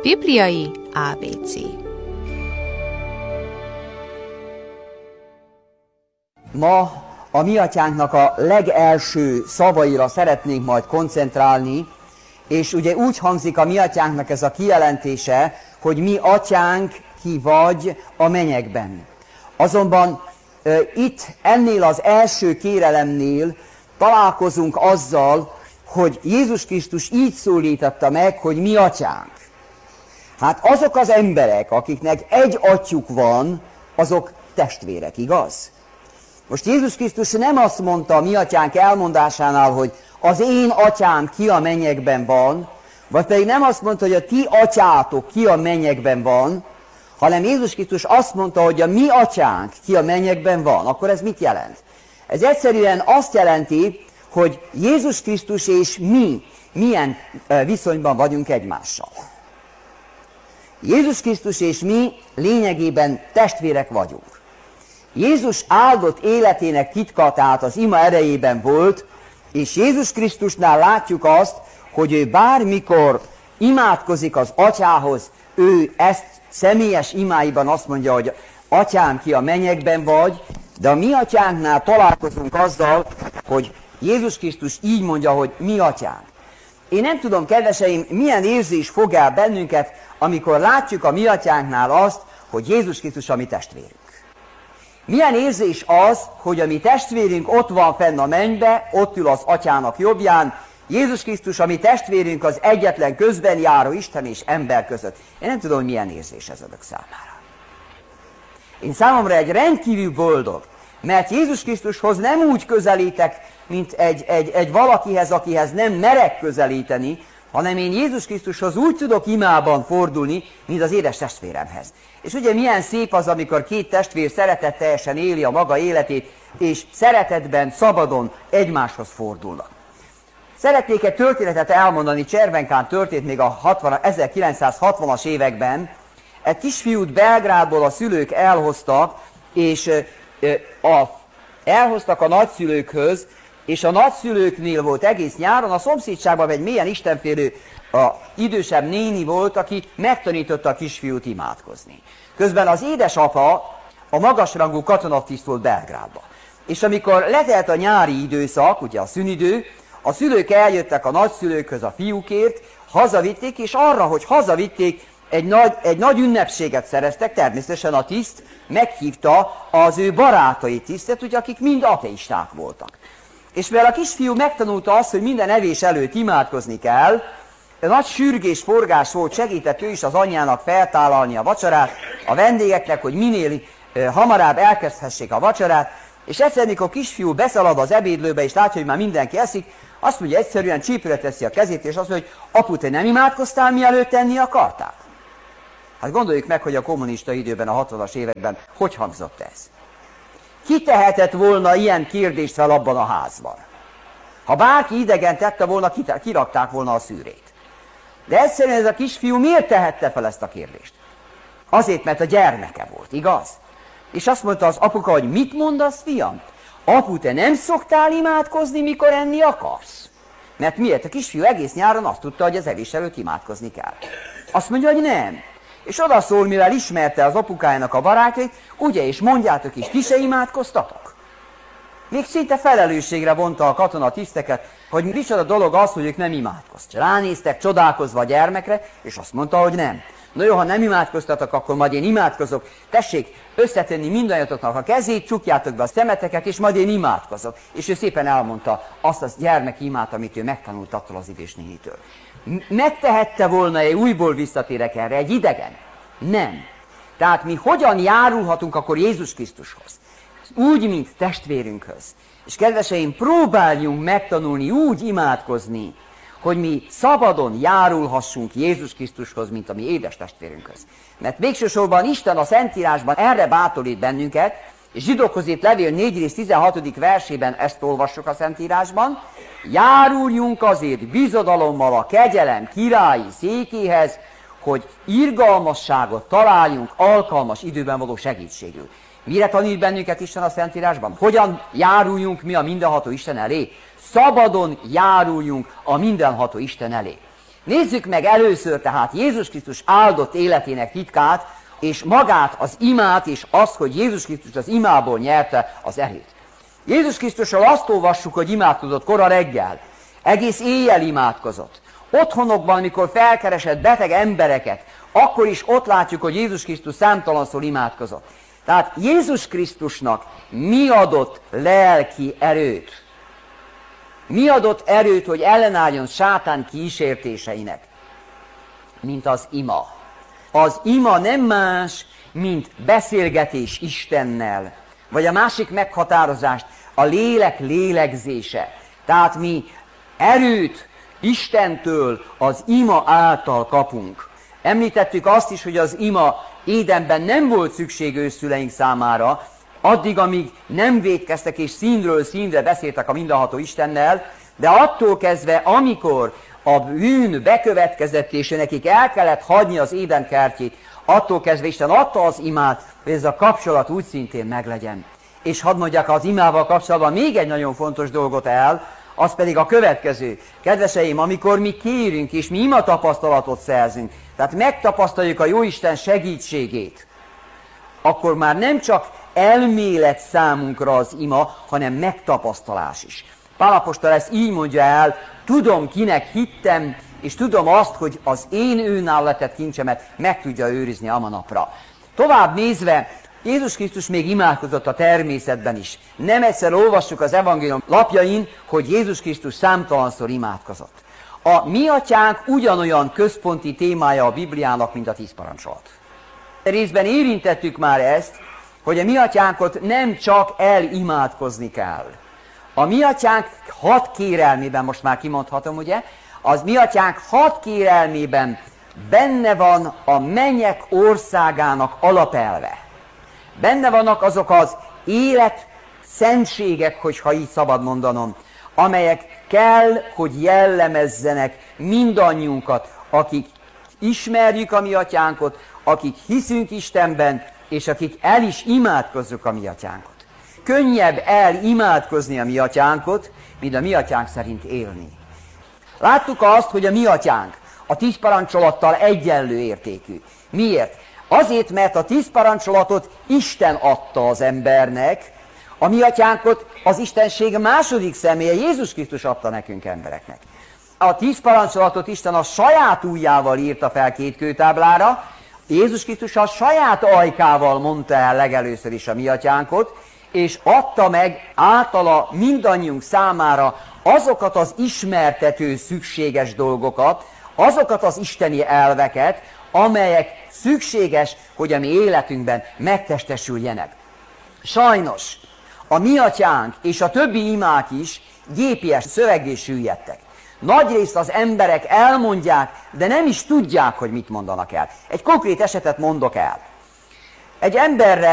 Bibliai ABC. Ma a mi atyánknak a legelső szavaira szeretnénk majd koncentrálni, és ugye úgy hangzik a mi atyánknak ez a kijelentése, hogy mi atyánk, ki vagy a mennyekben. Azonban itt ennél az első kérelemnél találkozunk azzal, hogy Jézus Krisztus így szólította meg, hogy mi atyánk. Hát azok az emberek, akiknek egy atyjuk van, azok testvérek, igaz? Most Jézus Krisztus nem azt mondta a mi atyánk elmondásánál, hogy az én atyám ki a mennyekben van, vagy pedig nem azt mondta, hogy a ti atyátok ki a mennyekben van, hanem Jézus Krisztus azt mondta, hogy a mi atyánk ki a mennyekben van. Akkor ez mit jelent? Ez egyszerűen azt jelenti, hogy Jézus Krisztus és mi milyen viszonyban vagyunk egymással. Jézus Krisztus és mi lényegében testvérek vagyunk. Jézus áldott életének titka tehát az ima erejében volt, és Jézus Krisztusnál látjuk azt, hogy ő bármikor imádkozik az atyához, ő ezt személyes imáiban azt mondja, hogy atyám ki a mennyekben vagy, de a mi atyánknál találkozunk azzal, hogy Jézus Krisztus így mondja, hogy mi atyánk. Én nem tudom, kedveseim, milyen érzés fog el bennünket, amikor látjuk a mi atyánknál azt, hogy Jézus Krisztus a mi testvérünk. Milyen érzés az, hogy a mi testvérünk ott van fenn a mennybe, ott ül az atyának jobbján, Jézus Krisztus, a mi testvérünk az egyetlen közben járó Isten és ember között. Én nem tudom, hogy milyen érzés ez önök számára. Én számomra egy rendkívül boldog, mert Jézus Krisztushoz nem úgy közelítek, mint egy valakihez, akihez nem merek közelíteni, hanem én Jézus Krisztushoz úgy tudok imában fordulni, mint az édes testvéremhez. És ugye milyen szép az, amikor két testvér szeretetteljesen éli a maga életét, és szeretetben, szabadon egymáshoz fordulnak. Szeretnék egy történetet elmondani, Cservenkán történt még a 1960-as években. Egy kisfiút Belgrádból a szülők elhoztak, és elhoztak a nagyszülőkhöz, és a nagyszülőknél volt egész nyáron, a szomszédságban egy mélyen istenfélő idősebb néni volt, aki megtanította a kisfiút imádkozni. Közben az édesapa a magasrangú katonatiszt volt Belgrádban. És amikor letelt a nyári időszak, ugye a szünidő, a szülők eljöttek a nagyszülőkhöz a fiúkért, hazavitték, és arra, hogy hazavitték, egy nagy ünnepséget szereztek, természetesen a tiszt meghívta az ő barátai tisztet, ugye, akik mind ateisták voltak. És mivel a kisfiú megtanulta azt, hogy minden evés előtt imádkozni kell, nagy sürgés, forgás volt, segített ő is az anyjának feltállalni a vacsorát a vendégeknek, hogy minél hamarabb elkezdhessék a vacsorát, és egyszer, mikor a kisfiú beszalad az ebédlőbe, és látja, hogy már mindenki eszik, azt mondja, egyszerűen csípőre teszi a kezét, és azt mondja, hogy apu, te nem imádkoztál, mielőtt tenni akartál? Hát gondoljuk meg, hogy a kommunista időben, a 60-as években hogy hangzott ez. Ki tehetett volna ilyen kérdést fel abban a házban? Ha bárki idegen tette volna, kirakták volna a szűrét. De egyszerűen ez a kisfiú miért tehette fel ezt a kérdést? Azért, mert a gyermeke volt, igaz? És azt mondta az apuka, hogy mit mondasz, fiam? Apu, te nem szoktál imádkozni, mikor enni akarsz? Mert miért? A kisfiú egész nyáron azt tudta, hogy az evés előtt imádkozni kell. Azt mondja, hogy nem. És odaszól, mivel ismerte az apukájának a barátjait, ugye, és mondjátok is, ti se imádkoztatok? Még szinte felelősségre vonta a katonatiszteket, hogy micsoda dolog az, hogy ők nem imádkoztak. Ránéztek csodálkozva a gyermekre, és azt mondta, hogy nem. Na jó, ha nem imádkoztatok, akkor majd én imádkozok. Tessék összetenni mindannyiatoknak a kezét, csukjátok be a szemeteket, és majd én imádkozok. És ő szépen elmondta azt a gyermeki imát, amit ő megtanult attól az idős nénitől. Megtehette volna-e, újból visszatérek erre, egy idegen? Nem. Tehát mi hogyan járulhatunk akkor Jézus Krisztushoz? Úgy, mint testvérünkhöz. És kedveseim, próbáljunk megtanulni úgy imádkozni, hogy mi szabadon járulhassunk Jézus Krisztushoz, mint a mi édes testvérünkhöz. Mert végsősorban Isten a Szentírásban erre bátorít bennünket, és Zsidókhoz írt levél 4 rész 16. versében ezt olvassuk a Szentírásban, járuljunk azért bizodalommal a kegyelem királyi székéhez, hogy irgalmasságot találjunk alkalmas időben való segítségül. Mire tanít bennünket Isten a Szentírásban? Hogyan járuljunk mi a mindenható Isten elé? Szabadon járuljunk a mindenható Isten elé. Nézzük meg először tehát Jézus Krisztus áldott életének titkát, és magát az imát, és azt, hogy Jézus Krisztus az imából nyerte az erőt. Jézus Krisztusról azt olvassuk, hogy imádkozott kora reggel, egész éjjel imádkozott. Otthonokban, amikor felkeresett beteg embereket, akkor is ott látjuk, hogy Jézus Krisztus számtalanszor imádkozott. Tehát Jézus Krisztusnak mi adott lelki erőt? Mi adott erőt, hogy ellenálljon sátán kísértéseinek? Mint az ima. Az ima nem más, mint beszélgetés Istennel, vagy a másik meghatározást, a lélek lélegzése. Tehát mi erőt Istentől az ima által kapunk. Említettük azt is, hogy az ima Édenben nem volt szükség őszüleink számára, addig, amíg nem vétkeztek és színről színre beszéltek a mindenható Istennel, de attól kezdve, amikor a bűn bekövetkezett, és nekik el kellett hagyni az Éden kertjét, attól kezdve Isten adta az imát, hogy ez a kapcsolat úgy szintén meglegyen. És hadd mondjak az imával kapcsolatban még egy nagyon fontos dolgot el, az pedig a következő. Kedveseim, amikor mi kérünk és mi ima tapasztalatot szerzünk, tehát megtapasztaljuk a Jóisten segítségét, akkor már nem csak elmélet számunkra az ima, hanem megtapasztalás is. Pál apostol ezt így mondja el, tudom, kinek hittem, és tudom azt, hogy az én őnáll letett kincsemet meg tudja őrizni a napra. Tovább nézve, Jézus Krisztus még imádkozott a természetben is. Nem egyszer olvassuk az evangélium lapjain, hogy Jézus Krisztus számtalanszor imádkozott. A mi atyánk ugyanolyan központi témája a Bibliának, mint a 10 parancsolat. Részben érintettük már ezt, hogy a mi atyánkot nem csak elimádkozni kell. A mi atyánk 6 kérelmében, most már kimondhatom, ugye, az mi atyánk 6 kérelmében benne van a mennyek országának alapelve. Benne vannak azok az élet szentségek, hogyha így szabad mondanom, amelyek kell, hogy jellemezzenek mindannyiunkat, akik ismerjük a mi atyánkot, akik hiszünk Istenben, és akik el is imádkozzuk a mi atyánkot. Könnyebb elimádkozni a mi atyánkot, mint a mi atyánk szerint élni. Láttuk azt, hogy a mi atyánk a 10 parancsolattal egyenlő értékű. Miért? Azért, mert a 10 parancsolatot Isten adta az embernek, a mi atyánkot az Istenség második személye, Jézus Krisztus adta nekünk embereknek. A 10 parancsolatot Isten a saját ujjával írta fel 2 kőtáblára, Jézus Krisztus a saját ajkával mondta el legelőször is a mi atyánkot, és adta meg általa mindannyiunk számára azokat az ismertető szükséges dolgokat, azokat az isteni elveket, amelyek szükséges, hogy a mi életünkben megtestesüljenek. Sajnos a mi atyánk és a többi imák is gépies szöveggé süllyedtek. Nagyrészt az emberek elmondják, de nem is tudják, hogy mit mondanak el. Egy konkrét esetet mondok el. Egy emberre